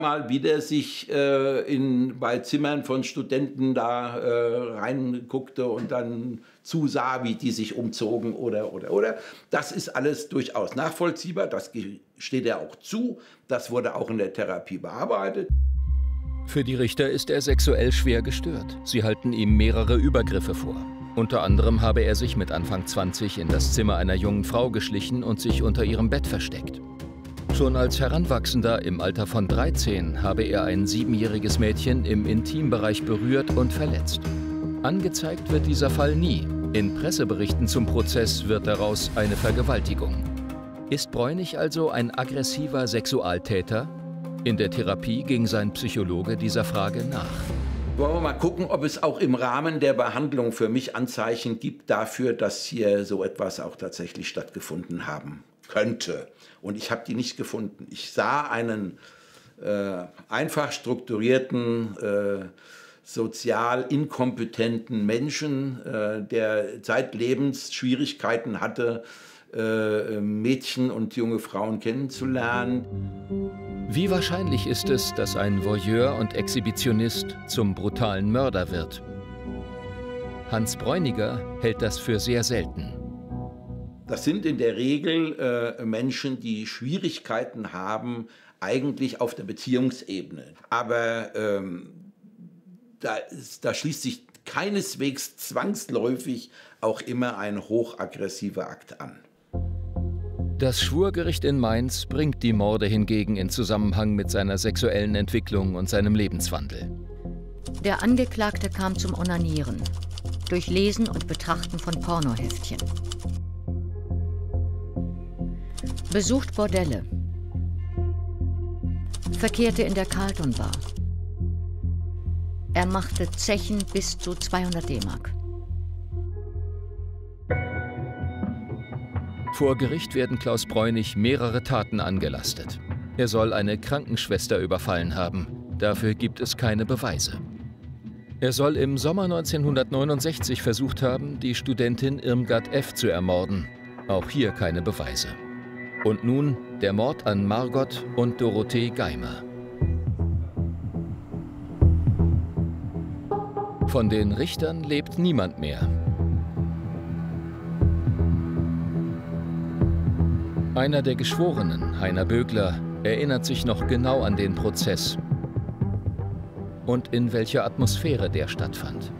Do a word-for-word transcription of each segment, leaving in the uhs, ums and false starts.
Mal wieder sich äh, in, bei Zimmern von Studenten da äh, reinguckte und dann zusah, wie die sich umzogen oder, oder, oder. Das ist alles durchaus nachvollziehbar, das steht er auch zu, das wurde auch in der Therapie bearbeitet. Für die Richter ist er sexuell schwer gestört. Sie halten ihm mehrere Übergriffe vor. Unter anderem habe er sich mit Anfang zwanzig in das Zimmer einer jungen Frau geschlichen und sich unter ihrem Bett versteckt. Schon als Heranwachsender im Alter von dreizehn habe er ein siebenjähriges Mädchen im Intimbereich berührt und verletzt. Angezeigt wird dieser Fall nie. In Presseberichten zum Prozess wird daraus eine Vergewaltigung. Ist Bräunig also ein aggressiver Sexualtäter? In der Therapie ging sein Psychologe dieser Frage nach. Wollen wir mal gucken, ob es auch im Rahmen der Behandlung für mich Anzeichen gibt dafür, dass hier so etwas auch tatsächlich stattgefunden haben könnte. Und ich habe die nicht gefunden. Ich sah einen äh, einfach strukturierten, äh, sozial inkompetenten Menschen, äh, der zeitlebens Schwierigkeiten hatte, äh, Mädchen und junge Frauen kennenzulernen. Wie wahrscheinlich ist es, dass ein Voyeur und Exhibitionist zum brutalen Mörder wird? Hans Bräuniger hält das für sehr selten. Das sind in der Regel äh, Menschen, die Schwierigkeiten haben, eigentlich auf der Beziehungsebene. Aber ähm, da, ist, da schließt sich keineswegs zwangsläufig auch immer ein hochaggressiver Akt an. Das Schwurgericht in Mainz bringt die Morde hingegen in Zusammenhang mit seiner sexuellen Entwicklung und seinem Lebenswandel. Der Angeklagte kam zum Onanieren, durch Lesen und Betrachten von Pornoheftchen. Besucht Bordelle. Verkehrte in der Carlton Bar. Er machte Zechen bis zu zweihundert D-Mark. Vor Gericht werden Klaus Bräunig mehrere Taten angelastet. Er soll eine Krankenschwester überfallen haben. Dafür gibt es keine Beweise. Er soll im Sommer neunzehnhundertneunundsechzig versucht haben, die Studentin Irmgard F. zu ermorden. Auch hier keine Beweise. Und nun der Mord an Margot und Dorothee Geimer. Von den Richtern lebt niemand mehr. Einer der Geschworenen, Heiner Bögler, erinnert sich noch genau an den Prozess und in welcher Atmosphäre der stattfand.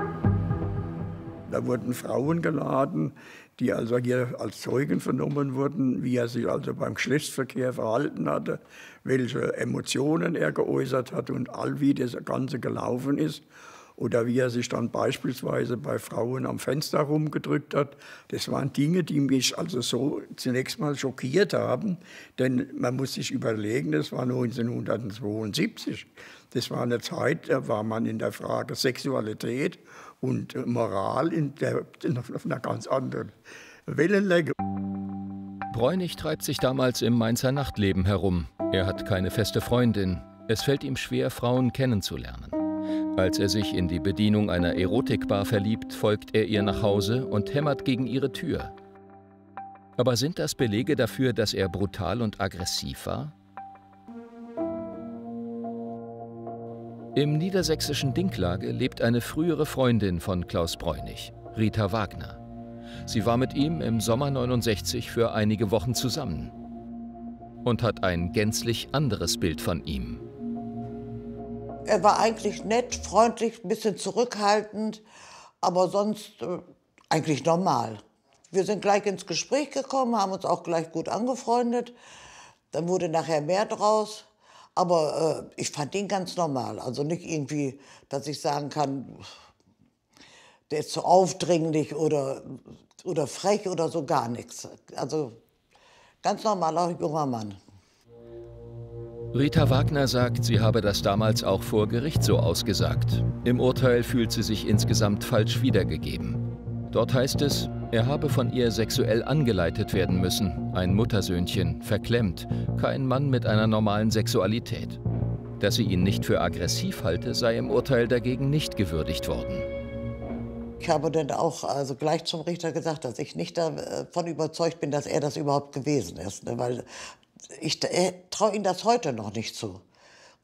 Da wurden Frauen geladen, die also hier als Zeugen vernommen wurden, wie er sich also beim Geschlechtsverkehr verhalten hatte, welche Emotionen er geäußert hat und all wie das Ganze gelaufen ist. Oder wie er sich dann beispielsweise bei Frauen am Fenster rumgedrückt hat. Das waren Dinge, die mich also so zunächst mal schockiert haben. Denn man muss sich überlegen, das war neunzehnhundertzweiundsiebzig. Das war eine Zeit, da war man in der Frage Sexualität und Moral in der, auf einer ganz anderen Wellenlänge. Bräunig treibt sich damals im Mainzer Nachtleben herum. Er hat keine feste Freundin. Es fällt ihm schwer, Frauen kennenzulernen. Als er sich in die Bedienung einer Erotikbar verliebt, folgt er ihr nach Hause und hämmert gegen ihre Tür. Aber sind das Belege dafür, dass er brutal und aggressiv war? Im niedersächsischen Dinklage lebt eine frühere Freundin von Klaus Bräunig, Rita Wagner. Sie war mit ihm im Sommer neunundsechzig für einige Wochen zusammen und hat ein gänzlich anderes Bild von ihm. Er war eigentlich nett, freundlich, ein bisschen zurückhaltend, aber sonst äh, eigentlich normal. Wir sind gleich ins Gespräch gekommen, haben uns auch gleich gut angefreundet. Dann wurde nachher mehr draus. Aber äh, ich fand ihn ganz normal. Also nicht irgendwie, dass ich sagen kann, der ist zu aufdringlich oder, oder frech oder so, gar nichts. Also ganz normaler junger Mann. Rita Wagner sagt, sie habe das damals auch vor Gericht so ausgesagt. Im Urteil fühlt sie sich insgesamt falsch wiedergegeben. Dort heißt es, er habe von ihr sexuell angeleitet werden müssen, ein Muttersöhnchen, verklemmt, kein Mann mit einer normalen Sexualität. Dass sie ihn nicht für aggressiv halte, sei im Urteil dagegen nicht gewürdigt worden. Ich habe dann auch also gleich zum Richter gesagt, dass ich nicht davon überzeugt bin, dass er das überhaupt gewesen ist, ne? Weil ich traue ihm das heute noch nicht zu.